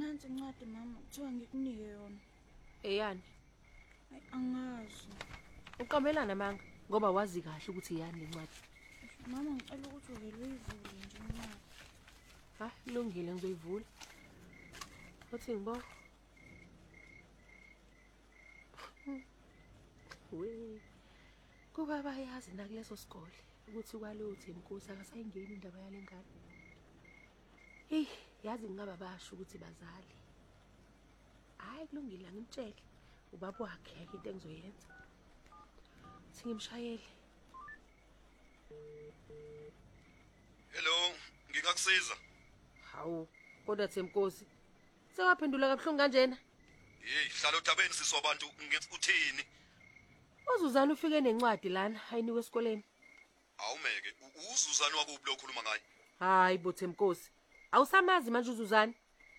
Nansi incwadi mama, kuthiwa ngikunike yona. Eyani? Hayi angazi. Uqamelana manga ngoba wazi kahle ukuthi iyani lencwadi. Mama ngicela ukuthi uvele uyivule nje incwadi. Ha, kulungile ngizoyivula. Uthi ngibo. We. Kuba bayazi nakuleso sikole ukuthi kwalowo Themkosi akasayingeni indaba yalengane. Yazi ngingaba basho ukuthi bazali. Hayi kulungile ngimtshele ubaba wakhe yake into engizoyenza. Singimshayele. Hello, ngingakusiza. Hawu, kodwa Themkosi. Sewaphendula kabuhlungu kanjena? Hey, hlala uthabeni siswa abantu uthini? Uzuzana ufike nencwadi lana ayinikwe esikoleni. Awumeke, uzuzana wakuphi lo khuluma ngaye? Hayi bo Themkosi. Awusamazi manje uzuzana.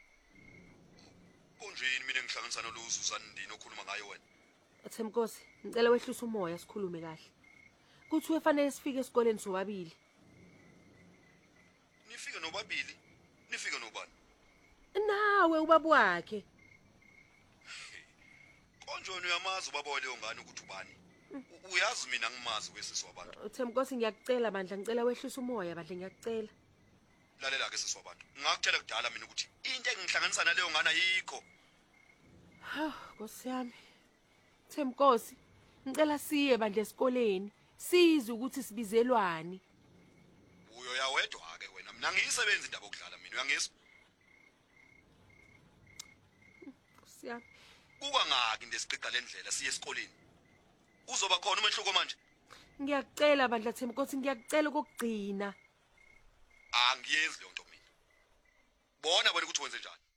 Konjeni mina ngihlanganisa lo uzuzana ndini okhuluma ngaye wena? Themkosi, ngicela wehlisa umoya sikhulume kahle. Kuthi ufanele sifike esikoleni sobabili. Nifike nobabili? Nifike nobani? Nawe ubaba wakhe. Konjoni uyamazi ubaba waleyo ngane ukuthi ubani? Uyazi mina ngimazi kwesiswa abantu. Themkosi ngiyacela bandla ngicela wehlisa umoya bandla ngiyacela. Lalela ke siswa abantu. Ngakutshela kudala mina ukuthi into engihlanganisa naleyo ngane ayikho. Nkosi yami. Themkosi, ngicela siye bandla esikoleni. Sizwe ukuthi sibizelwani. Uyo yawedwa ke wena. Mina ngiyisebenza indaba okudlala mina. Uyangizwa? Nkosi yami. Kuba ngaki ndesiqiqa lendlela siye esikoleni. Uzoba khona umehluko manje? Ngiyacela bandla Themkosi, ngiyacela ukugcina. Angiyenzi le nto mina. Bona wena ukuthi wenze njani?